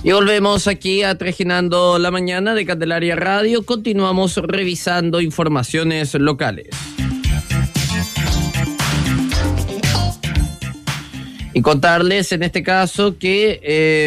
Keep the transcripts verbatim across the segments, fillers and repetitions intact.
Y volvemos aquí a Trajinando la Mañana de Candelaria Radio. Continuamos revisando informaciones locales. Y contarles en este caso que,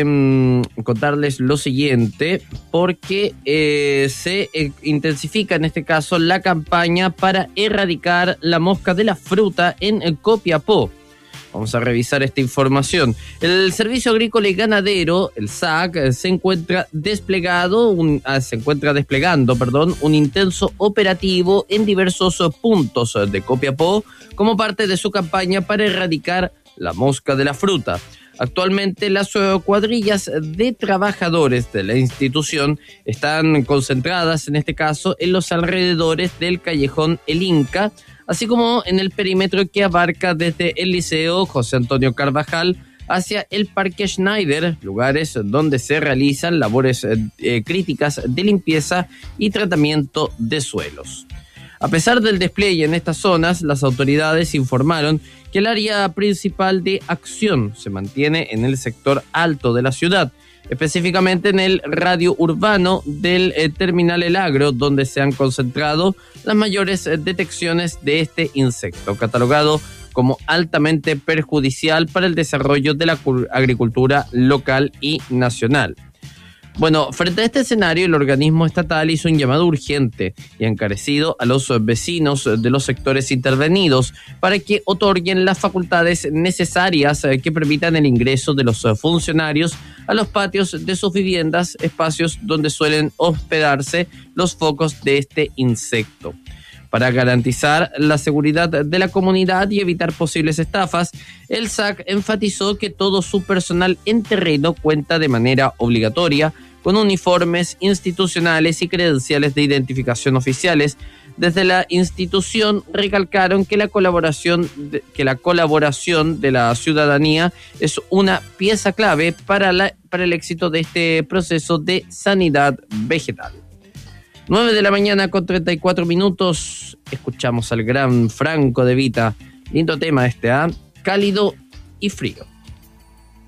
eh, contarles lo siguiente, porque eh, se eh, intensifica en este caso la campaña para erradicar la mosca de la fruta en eh, Copiapó. Vamos a revisar esta información. El Servicio Agrícola y Ganadero, el S A C, se encuentra desplegado, un, ah, se encuentra desplegando, perdón, un intenso operativo en diversos puntos de Copiapó como parte de su campaña para erradicar la mosca de la fruta. Actualmente las cuadrillas de trabajadores de la institución están concentradas en este caso en los alrededores del callejón El Inca, así como en el perímetro que abarca desde el Liceo José Antonio Carvajal hacia el Parque Schneider, lugares donde se realizan labores eh, críticas de limpieza y tratamiento de suelos. A pesar del despliegue en estas zonas, las autoridades informaron que el área principal de acción se mantiene en el sector alto de la ciudad, específicamente en el radio urbano del eh, Terminal El Agro, donde se han concentrado las mayores eh, detecciones de este insecto, catalogado como altamente perjudicial para el desarrollo de la agricultura local y nacional. Bueno, frente a este escenario, el organismo estatal hizo un llamado urgente y encarecido a los vecinos de los sectores intervenidos para que otorguen las facultades necesarias que permitan el ingreso de los funcionarios a los patios de sus viviendas, espacios donde suelen hospedarse los focos de este insecto. Para garantizar la seguridad de la comunidad y evitar posibles estafas, el S A C enfatizó que todo su personal en terreno cuenta de manera obligatoria con uniformes institucionales y credenciales de identificación oficiales. Desde la institución recalcaron que la colaboración de, que la colaboración de la ciudadanía es una pieza clave para, la, para el éxito de este proceso de sanidad vegetal. nueve de la mañana con treinta y cuatro minutos, escuchamos al gran Franco De Vita. Lindo tema este, ¿ah? ¿eh? Cálido y frío.